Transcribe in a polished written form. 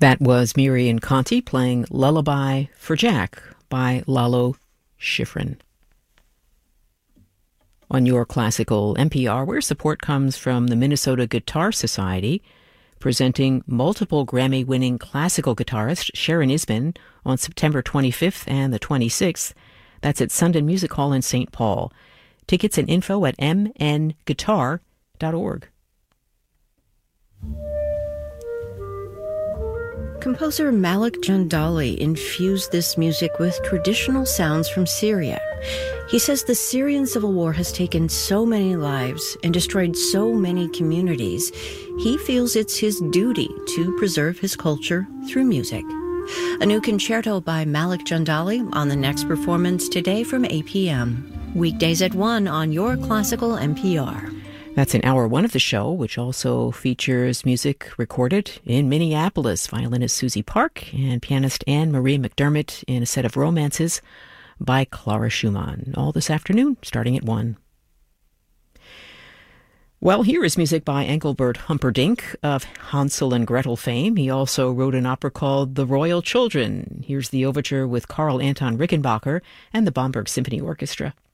That was Miriam Conti playing Lullaby for Jack by Lalo Schifrin. On Your Classical NPR, where support comes from the Minnesota Guitar Society, presenting multiple Grammy-winning classical guitarist Sharon Isbin on September 25th and the 26th. That's at Sundin Music Hall in St. Paul. Tickets and info at mnguitar.org. Composer Malik Jandali infused this music with traditional sounds from Syria. He says the Syrian civil war has taken so many lives and destroyed so many communities. He feels it's his duty to preserve his culture through music. A new concerto by Malik Jandali on the next performance today from 8 p.m. Weekdays at 1 on Your Classical NPR. That's in hour one of the show, which also features music recorded in Minneapolis. Violinist Susie Park and pianist Anne-Marie McDermott in a set of romances by Clara Schumann. All this afternoon, starting at 1. Well, here is music by Engelbert Humperdinck of Hansel and Gretel fame. He also wrote an opera called The Royal Children. Here's the overture with Carl Anton Rickenbacker and the Bamberg Symphony Orchestra.